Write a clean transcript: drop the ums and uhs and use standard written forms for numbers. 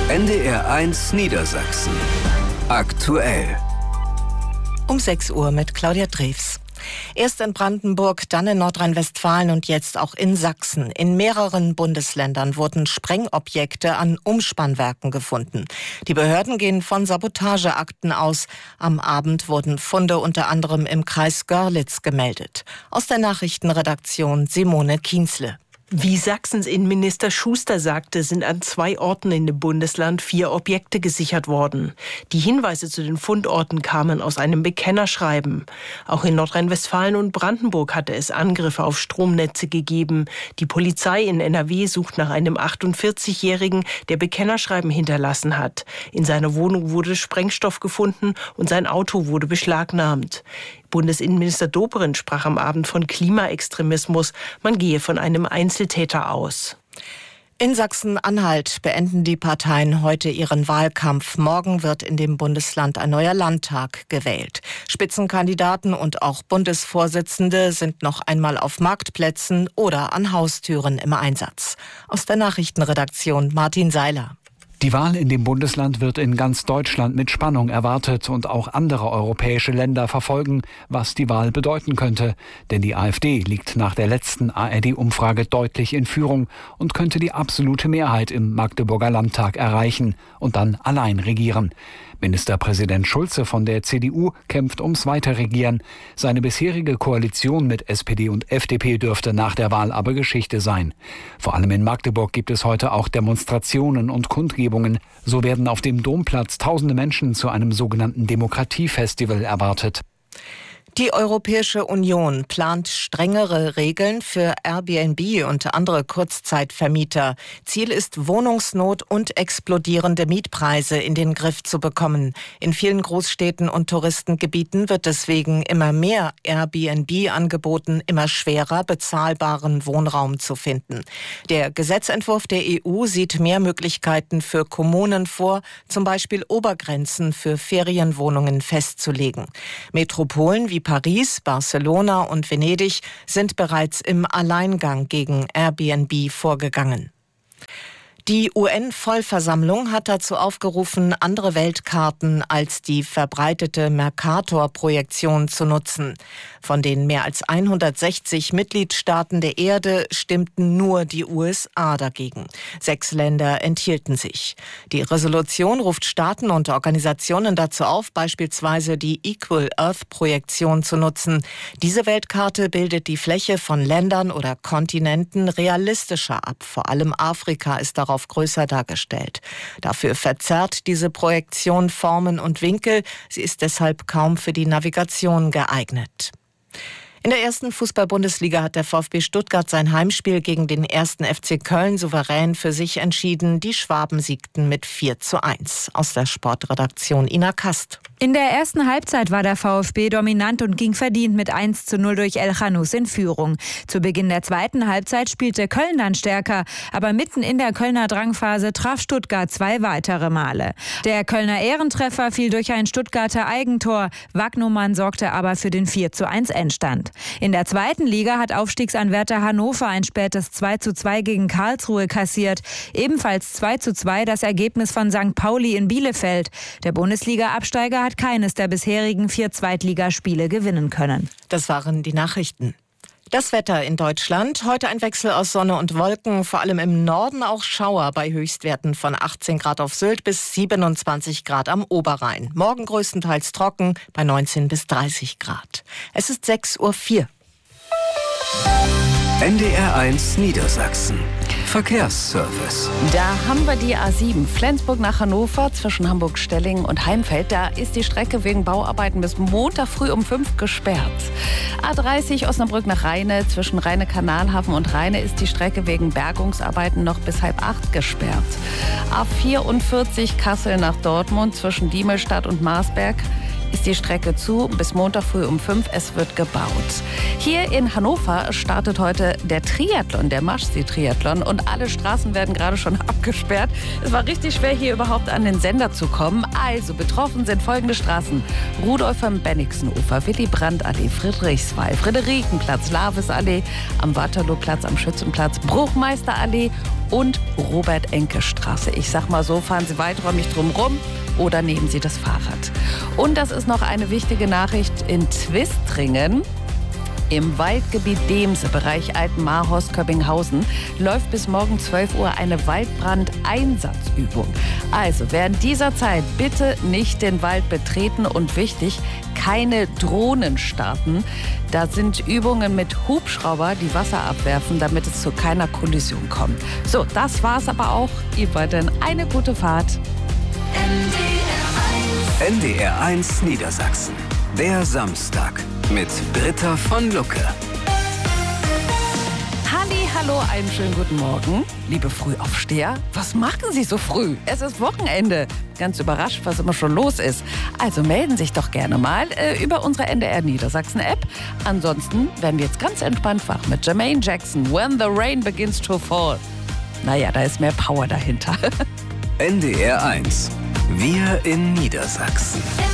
NDR1 Niedersachsen. Aktuell. Um 6 Uhr mit Claudia Drews. Erst in Brandenburg, dann in Nordrhein-Westfalen und jetzt auch in Sachsen. In mehreren Bundesländern wurden Sprengobjekte an Umspannwerken gefunden. Die Behörden gehen von Sabotageakten aus. Am Abend wurden Funde unter anderem im Kreis Görlitz gemeldet. Aus der Nachrichtenredaktion Simone Kienzle. Wie Sachsens Innenminister Schuster sagte, sind an 2 Orten in dem Bundesland 4 Objekte gesichert worden. Die Hinweise zu den Fundorten kamen aus einem Bekennerschreiben. Auch in Nordrhein-Westfalen und Brandenburg hatte es Angriffe auf Stromnetze gegeben. Die Polizei in NRW sucht nach einem 48-Jährigen, der Bekennerschreiben hinterlassen hat. In seiner Wohnung wurde Sprengstoff gefunden und sein Auto wurde beschlagnahmt. Bundesinnenminister Dobrindt sprach am Abend von Klimaextremismus. Man gehe von einem Einzeltäter aus. In Sachsen-Anhalt beenden die Parteien heute ihren Wahlkampf. Morgen wird in dem Bundesland ein neuer Landtag gewählt. Spitzenkandidaten und auch Bundesvorsitzende sind noch einmal auf Marktplätzen oder an Haustüren im Einsatz. Aus der Nachrichtenredaktion Martin Seiler. Die Wahl in dem Bundesland wird in ganz Deutschland mit Spannung erwartet und auch andere europäische Länder verfolgen, was die Wahl bedeuten könnte. Denn die AfD liegt nach der letzten ARD-Umfrage deutlich in Führung und könnte die absolute Mehrheit im Magdeburger Landtag erreichen und dann allein regieren. Ministerpräsident Schulze von der CDU kämpft ums Weiterregieren. Seine bisherige Koalition mit SPD und FDP dürfte nach der Wahl aber Geschichte sein. Vor allem in Magdeburg gibt es heute auch Demonstrationen und Kundgebungen. So werden auf dem Domplatz tausende Menschen zu einem sogenannten Demokratiefestival erwartet. Die Europäische Union plant strengere Regeln für Airbnb und andere Kurzzeitvermieter. Ziel ist, Wohnungsnot und explodierende Mietpreise in den Griff zu bekommen. In vielen Großstädten und Touristengebieten wird deswegen immer mehr Airbnb angeboten, immer schwerer, bezahlbaren Wohnraum zu finden. Der Gesetzentwurf der EU sieht mehr Möglichkeiten für Kommunen vor, zum Beispiel Obergrenzen für Ferienwohnungen festzulegen. Metropolen wie Paris, Barcelona und Venedig sind bereits im Alleingang gegen Airbnb vorgegangen. Die UN-Vollversammlung hat dazu aufgerufen, andere Weltkarten als die verbreitete Mercator-Projektion zu nutzen. Von den mehr als 160 Mitgliedstaaten der Erde stimmten nur die USA dagegen. 6 Länder enthielten sich. Die Resolution ruft Staaten und Organisationen dazu auf, beispielsweise die Equal Earth-Projektion zu nutzen. Diese Weltkarte bildet die Fläche von Ländern oder Kontinenten realistischer ab. Vor allem Afrika ist darauf größer dargestellt. Dafür verzerrt diese Projektion Formen und Winkel. Sie ist deshalb kaum für die Navigation geeignet. In der ersten Fußball-Bundesliga hat der VfB Stuttgart sein Heimspiel gegen den 1. FC Köln souverän für sich entschieden. Die Schwaben siegten mit 4:1. Aus der Sportredaktion Ina Kast. In der ersten Halbzeit war der VfB dominant und ging verdient mit 1:0 durch El Khanous in Führung. Zu Beginn der zweiten Halbzeit spielte Köln dann stärker, aber mitten in der Kölner Drangphase traf Stuttgart 2 weitere Male. Der Kölner Ehrentreffer fiel durch ein Stuttgarter Eigentor. Wagnumann sorgte aber für den 4:1 Endstand. In der zweiten Liga hat Aufstiegsanwärter Hannover ein spätes 2:2 gegen Karlsruhe kassiert. Ebenfalls 2:2 das Ergebnis von St. Pauli in Bielefeld. Der Bundesliga-Absteiger hat keines der bisherigen 4 Zweitligaspiele gewinnen können. Das waren die Nachrichten. Das Wetter in Deutschland. Heute ein Wechsel aus Sonne und Wolken, vor allem im Norden auch Schauer bei Höchstwerten von 18 Grad auf Sylt bis 27 Grad am Oberrhein. Morgen größtenteils trocken bei 19 bis 30 Grad. Es ist 6:04 Uhr. NDR1 Niedersachsen. Verkehrsservice. Da haben wir die A7 Flensburg nach Hannover zwischen Hamburg-Stellingen und Heimfeld. Da ist die Strecke wegen Bauarbeiten bis Montag früh um 5 gesperrt. A30 Osnabrück nach Rheine zwischen Rheine-Kanalhafen und Rheine ist die Strecke wegen Bergungsarbeiten noch bis 7:30 gesperrt. A44 Kassel nach Dortmund zwischen Diemelstadt und Marsberg ist die Strecke zu bis Montag früh um 5. Es wird gebaut. Hier in Hannover startet heute der Triathlon, der Maschsee-Triathlon. Und alle Straßen werden gerade schon abgesperrt. Es war richtig schwer, hier überhaupt an den Sender zu kommen. Also betroffen sind folgende Straßen: Rudolf am Bennigsenufer, Willy-Brandt-Allee, Friedrichswald, Friederikenplatz, Lavesallee, am Waterlooplatz, am Schützenplatz, Bruchmeisterallee und Robert-Enke-Straße. Ich sag mal so, fahren Sie weiträumig drumrum oder nehmen Sie das Fahrrad. Und das ist noch eine wichtige Nachricht in Twistringen. Im Waldgebiet Demse, Bereich Altenmarhorst-Köppinghausen, läuft bis morgen 12 Uhr eine Waldbrandeinsatzübung. Also während dieser Zeit bitte nicht den Wald betreten und wichtig, keine Drohnen starten. Da sind Übungen mit Hubschrauber, die Wasser abwerfen, damit es zu keiner Kollision kommt. So, das war's aber auch. Ihr weiterhin eine gute Fahrt. NDR1 Niedersachsen. Der Samstag mit Britta von Lucke. Hallo, einen schönen guten Morgen. Liebe Frühaufsteher, was machen Sie so früh? Es ist Wochenende. Ganz überrascht, was immer schon los ist. Also melden Sie sich doch gerne mal über unsere NDR Niedersachsen App. Ansonsten werden wir jetzt ganz entspannt wach mit Jermaine Jackson. When the rain begins to fall. Naja, da ist mehr Power dahinter. NDR1. Wir in Niedersachsen.